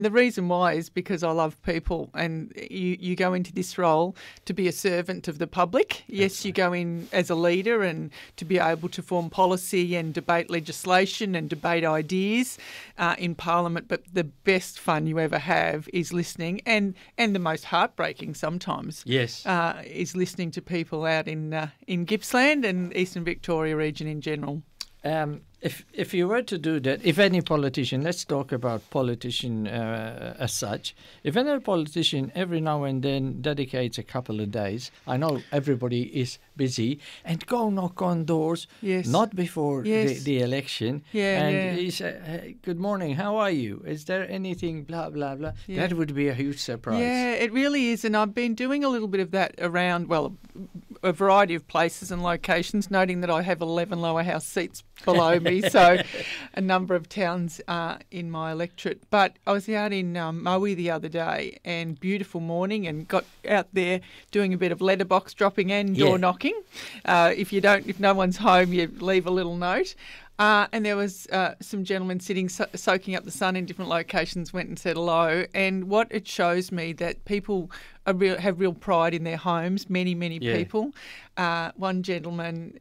The reason why is because I love people, and you go into this role to be a servant of the public. Yes, you go in as a leader and to be able to form policy and debate legislation and debate ideas in Parliament, but the best fun you ever have is listening, and the most heartbreaking sometimes is listening to people out in Gippsland and Eastern Victoria region in general. If you were to do that, if any politician, let's talk about politician as such, if any politician every now and then dedicates a couple of days, I know everybody is busy, and go knock on doors, not before the election, and he said, hey, good morning, how are you? Is there anything, blah, blah, blah. Yeah. That would be a huge surprise. Yeah, it really is, and I've been doing a little bit of that around, well, a variety of places and locations, noting that I have 11 lower house seats below me, so a number of towns in my electorate. But I was out in Maui the other day, and beautiful morning, and got out there doing a bit of letterbox dropping and door knocking. If no one's home, you leave a little note. And there was some gentlemen sitting soaking up the sun in different locations, went and said hello. And what it shows me that people have real pride in their homes, many people. One gentleman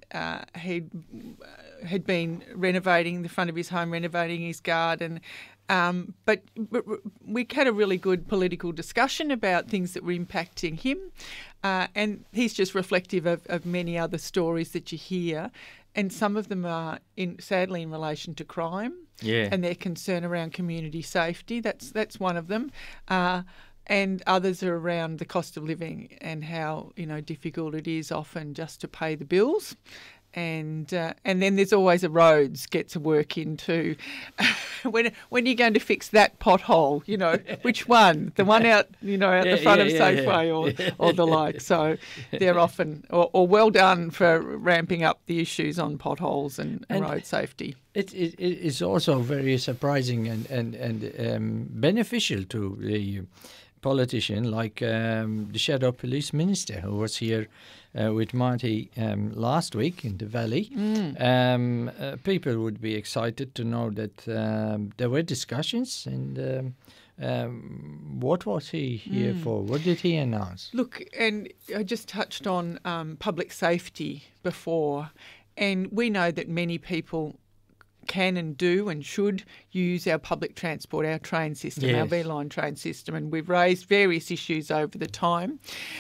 had been renovating the front of his home, renovating his garden. But we had a really good political discussion about things that were impacting him. And he's just reflective of many other stories that you hear. And some of them are, sadly, in relation to crime and their concern around community safety. That's one of them. And others are around the cost of living and how, difficult it is often just to pay the bills. And then there's always a roads get to work into. When are you going to fix that pothole? Which one? The one out out the front of Safeway or the like. So they're often or well done for ramping up the issues on potholes and road safety. It is also very surprising and beneficial to the politician like the Shadow Police Minister who was here with Marty last week in the Valley. People would be excited to know that there were discussions, and what was he here for? What did he announce? Look, and I just touched on public safety before, and we know that many people can and do and should use our public transport, our train system, our V-Line train system, and we've raised various issues over the time.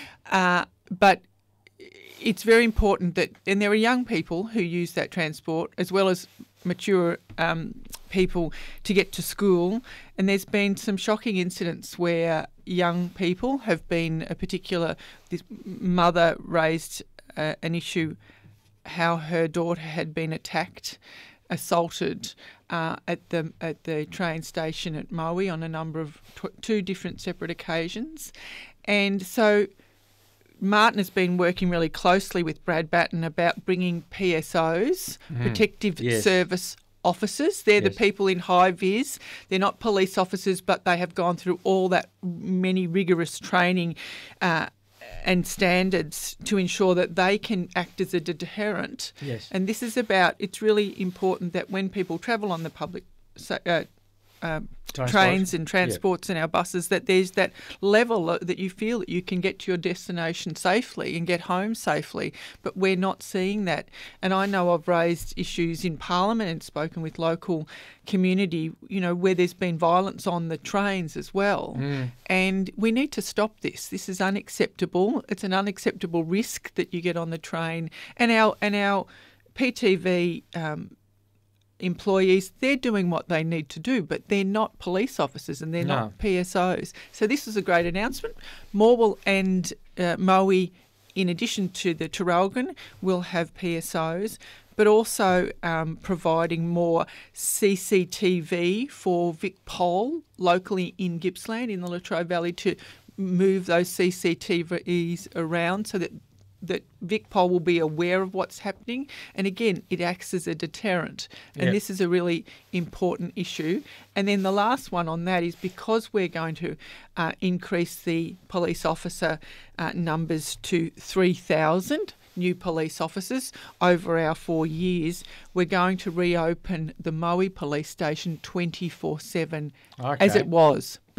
But it's very important that, and there are young people who use that transport as well as mature people to get to school, and there's been some shocking incidents where young people have been, this mother raised an issue how her daughter had been assaulted at the train station at Maui on a number of two different separate occasions. And so Martin has been working really closely with Brad Batten about bringing PSOs, Protective Service Officers. They're the people in high vis. They're not police officers, but they have gone through all that many rigorous training and standards to ensure that they can act as a deterrent. Yes. And this is about, it's really important that when people travel on the public trains and transports and our buses, that there's that level that you feel that you can get to your destination safely and get home safely. But we're not seeing that. And I know I've raised issues in Parliament and spoken with local community, where there's been violence on the trains as well. And we need to stop this. This is unacceptable. It's an unacceptable risk that you get on the train. And our PTV employees, they're doing what they need to do, but they're not police officers and they're not PSOs. So this is a great announcement. Morwell and Maui, in addition to the Traralgon, will have PSOs, but also providing more CCTV for VicPol locally in Gippsland, in the Latrobe Valley, to move those CCTVs around so that VicPol will be aware of what's happening. And again, it acts as a deterrent. And this is a really important issue. And then the last one on that is, because we're going to increase the police officer numbers to 3,000 new police officers over our 4 years, we're going to reopen the Moe police station 24/7 as Okay. it was.